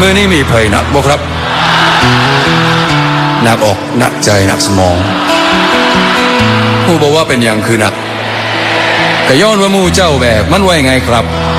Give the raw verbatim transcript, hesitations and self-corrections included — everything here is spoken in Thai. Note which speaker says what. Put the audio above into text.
Speaker 1: มือนี้มีไผหนักบ่ครับหนักอกหนักใจหนักสมองผู้บอกว่าเป็นอย่างคือหนักก็ย้อนว่ามู่เจ้าแบบมันไว้ไงครับ